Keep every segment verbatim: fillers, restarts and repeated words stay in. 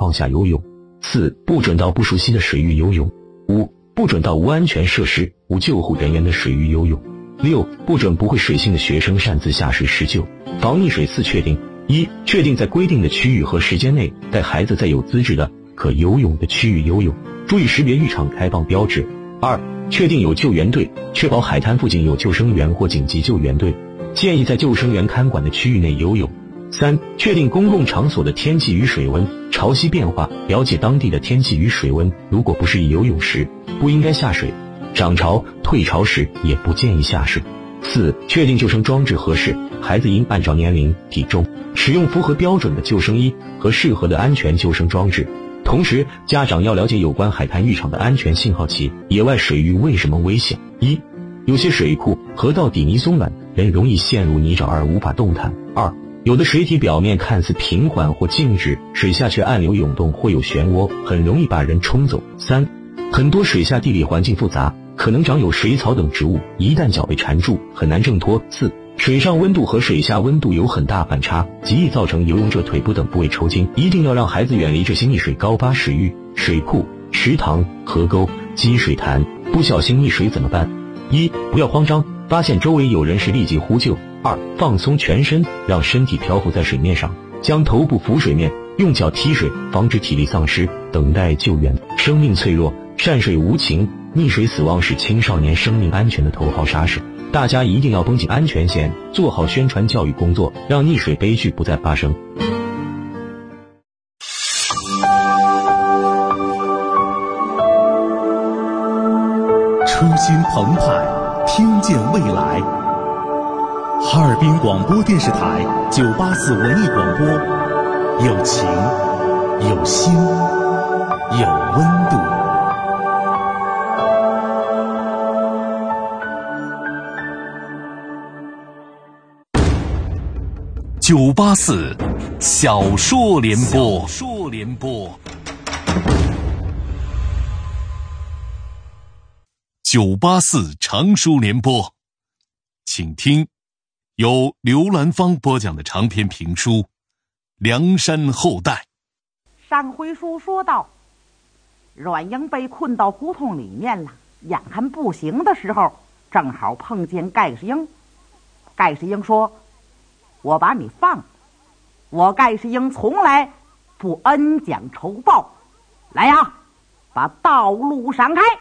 况下游泳。四、不准到不熟悉的水域游泳。五、不准到无安全设施、无救护人员的水域游泳。六、不准不会水性的学生擅自下水施救，防溺水。四、确定：一、确定在规定的区域和时间内带孩子在有资质的可游泳的区域游泳，注意识别浴场开放标志。二、确定有救援队，确保海滩附近有救生员或紧急救援队，建议在救生员看管的区域内游泳。三、确定公共场所的天气与水温、潮汐变化，了解当地的天气与水温，如果不适宜游泳时，不应该下水。涨潮、退潮时也不建议下水。四、确定救生装置合适，孩子应按照年龄、体重使用符合标准的救生衣和适合的安全救生装置。同时，家长要了解有关海滩浴场的安全信号器。野外水域为什么危险？一、有些水库、河道底泥松软，人容易陷入泥沼而无法动弹。二、有的水体表面看似平缓或静止，水下却暗流涌动或有漩涡，很容易把人冲走。三、很多水下地理环境复杂，可能长有水草等植物，一旦脚被缠住，很难挣脱。四、水上温度和水下温度有很大反差，极易造成游泳者腿部等部位抽筋，一定要让孩子远离这些溺水高发水域、水库、池塘、河沟、积水潭。不小心溺水怎么办？一、不要慌张，发现周围有人时立即呼救。二、放松全身，让身体漂浮在水面上，将头部浮水面，用脚踢水，防止体力丧失，等待救援。生命脆弱，善水无情，溺水死亡是青少年生命安全的头号杀手。大家一定要绷紧安全线，做好宣传教育工作，让溺水悲剧不再发生。 初心澎湃，听见未来。哈尔滨广播电视台九八四文艺广播，有情，有心，有温度。九八四小说联播，小说联播。九八四长书联播，请听由刘兰芳播讲的长篇评书《梁山后代》。 上回书说到，阮英被困到胡同里面了，眼看不行的时候，正好碰见盖世英。盖世英说：“我把你放，我盖世英从来不恩将仇报，来呀，把道路闪开。”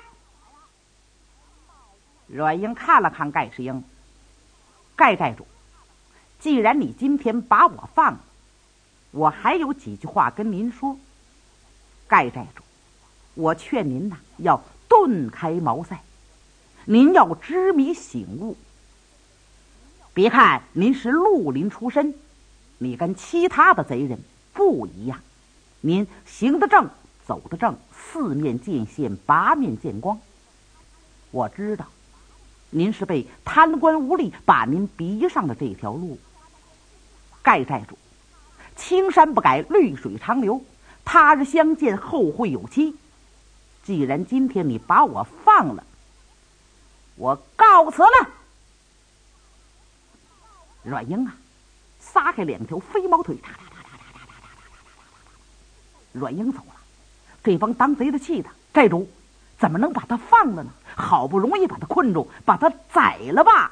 阮英看了看盖世英，盖寨主，既然你今天把我放了，我还有几句话跟您说。盖寨主，我劝您呐，要顿开茅塞，您要知迷醒悟。别看您是绿林出身，你跟其他的贼人不一样，您行得正，走得正，四面见线，八面见光。我知道您是被贪官污吏把您逼上了这条路。盖寨主，青山不改，绿水长流，他日相见，后会有期。既然今天你把我放了，我告辞了。阮英啊，撒开两条飞毛腿，嚓嚓嚓嚓嚓嚓嚓嚓嚓。阮英走了，这帮当贼的气的，寨主怎么能把他放了呢？好不容易把他困住，把他宰了吧。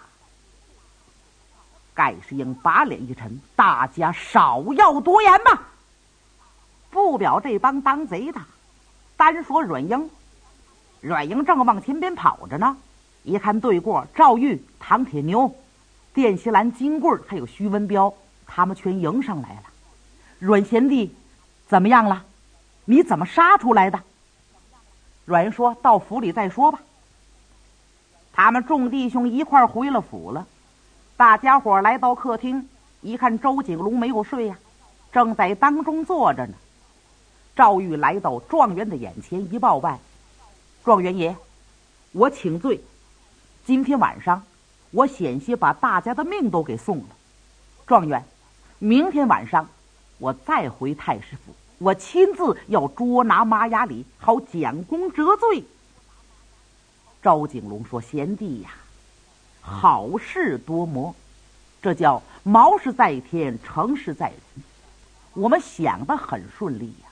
盖世英把脸一沉，大家少要多言吧。不表这帮当贼的，单说阮英。阮英正往前边跑着呢，一看对过赵玉、唐铁牛、电锡兰、金棍还有徐文彪，他们全迎上来了。阮贤弟怎么样了？你怎么杀出来的？阮英说：“到府里再说吧。”他们众弟兄一块回了府了。大家伙来到客厅，一看周景龙没有睡呀、啊，正在当中坐着呢。赵玉来到状元的眼前一报拜：“状元爷，我请罪。今天晚上我险些把大家的命都给送了。状元，明天晚上我再回太师府，我亲自要捉拿马雅里，好奖功折罪。”赵景龙说：“贤弟呀，好事多磨，这叫毛事在天，成事在人。我们想得很顺利呀，